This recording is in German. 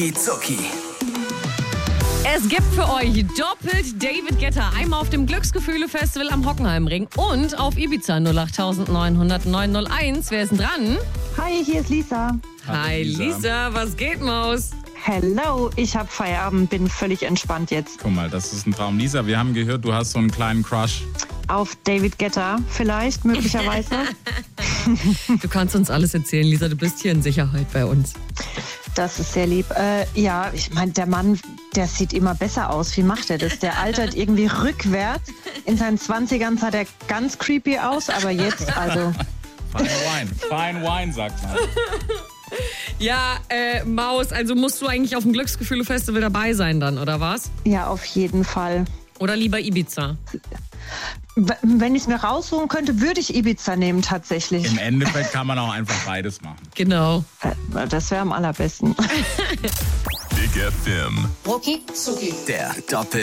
Zucki. Es gibt für euch doppelt David Guetta. Einmal auf dem Glücksgefühle-Festival am Hockenheimring und auf Ibiza 08900 901. Wer ist denn dran? Hi, hier ist Lisa. Hi Lisa, was geht, Maus? Hello, ich habe Feierabend, bin völlig entspannt jetzt. Guck mal, das ist ein Traum. Lisa, wir haben gehört, du hast so einen kleinen Crush. Auf David Guetta vielleicht, möglicherweise. Du kannst uns alles erzählen, Lisa, du bist hier in Sicherheit bei uns. Das ist sehr lieb. Ja, ich meine, der Mann, der sieht immer besser aus. Wie macht er das? Der altert irgendwie rückwärts. In seinen 20ern sah der ganz creepy aus, aber jetzt, also... Fine wine, sagt man. Ja, Maus, also musst du eigentlich auf dem Glücksgefühle-Festival dabei sein dann, oder was? Ja, auf jeden Fall. Oder lieber Ibiza? Wenn ich es mir raussuchen könnte, würde ich Ibiza nehmen tatsächlich. Im Endeffekt kann man auch einfach beides machen. Genau. Das wäre am allerbesten. Big FM. Rucki Zucki. Der Doppel